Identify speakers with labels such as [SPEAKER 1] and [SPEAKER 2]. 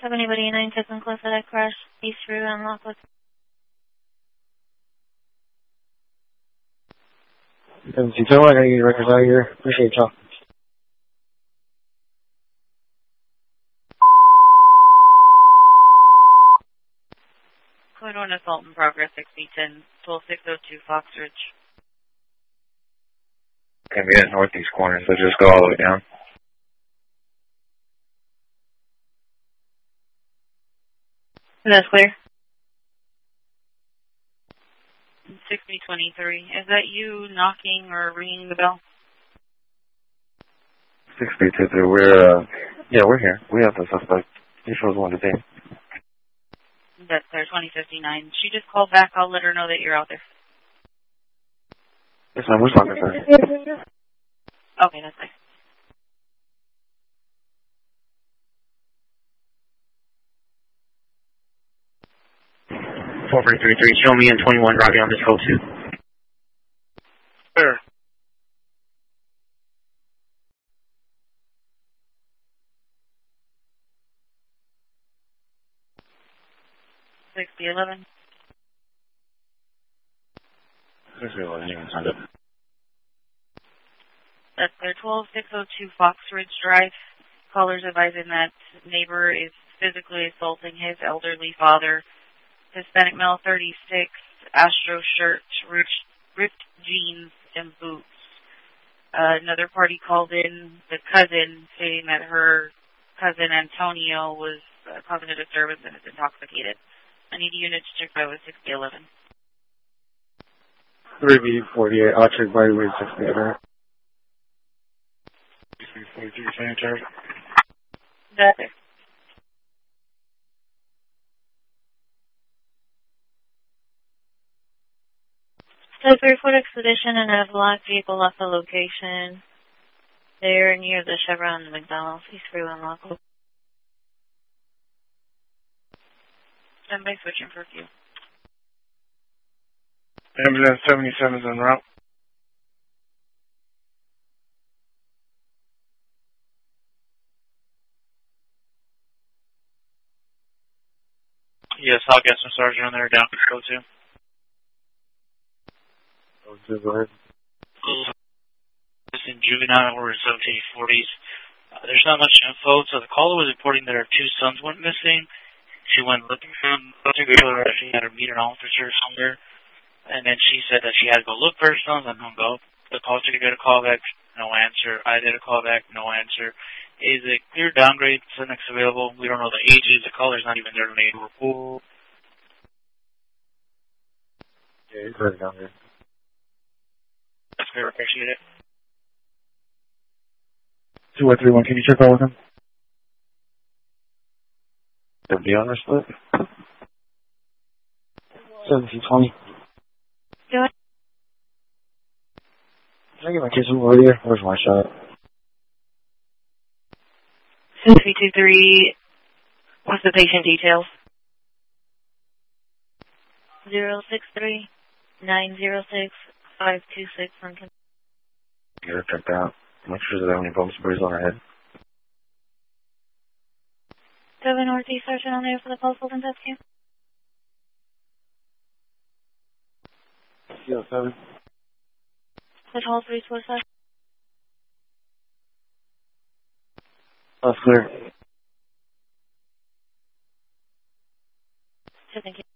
[SPEAKER 1] Have anybody 9 taken close to that crash? East Freeway on Lockwood.
[SPEAKER 2] 72, I gotta get your records out of here. Appreciate y'all.
[SPEAKER 3] Code 1 assault in progress, 6010, 12602 Fox Ridge.
[SPEAKER 4] Gonna be at northeast corner, so just go all the way down.
[SPEAKER 1] That's clear.
[SPEAKER 3] 6023, is that you knocking or ringing the bell?
[SPEAKER 4] 6023, we're here. We have the suspect. He shows one today.
[SPEAKER 3] That's clear, 2059. She just called back. I'll let her know that you're out there.
[SPEAKER 4] Yes, ma'am. Who's talking, sir?
[SPEAKER 3] Okay, that's fine.
[SPEAKER 5] Four 33, show me in 21, driving on this code 2.
[SPEAKER 2] Sure.
[SPEAKER 3] That's clear, 12-602 Fox Ridge Drive. Callers advising that neighbor is physically assaulting his elderly father. Hispanic male, 36, Astro shirt, ripped jeans, and boots. Another party called in, the cousin, stating that her cousin Antonio was causing a disturbance and is intoxicated. I need a unit to check by with 6011.
[SPEAKER 2] 3B48, I'll check by with 6011. 343, sanitary.
[SPEAKER 3] That's it.
[SPEAKER 1] So 3-foot expedition and a black vehicle left the location. They're near the Chevron and McDonald's. East Freeway on Lockwood.
[SPEAKER 3] Stand by switching for a few.
[SPEAKER 2] Ambulance 77 is en route.
[SPEAKER 5] Yes, I'll get some sergeant on there down to code 2.
[SPEAKER 2] Go ahead.
[SPEAKER 5] This in juvenile or 1740s. There's not much info, so the caller was reporting that her 2 sons went missing. She went looking for them. She had her meet an officer somewhere, and then she said that she had to go look for her sons and hung up. The caller took a call back, no answer. I did a call back, no answer. Is a clear downgrade to the next available? We don't know the ages. The caller's not even there to make a report.
[SPEAKER 2] Yeah, he's ready down here.
[SPEAKER 5] That's fair. Appreciate it.
[SPEAKER 2] 2131, can you check out with him?
[SPEAKER 4] The be on our split?
[SPEAKER 2] 1720.
[SPEAKER 1] Go ahead.
[SPEAKER 2] Can I get my kids over here? Where's my shot?
[SPEAKER 1] 6323, what's the patient details? 063 906 526 Lincoln.
[SPEAKER 4] Get her checked out. Make sure that any bumps and bruises on her head.
[SPEAKER 1] 7 Northeast Sergeant on there for the pulse hold and test cam.
[SPEAKER 2] Yeah, 7.
[SPEAKER 1] Push hold 345.
[SPEAKER 2] That's clear.
[SPEAKER 1] Thank you.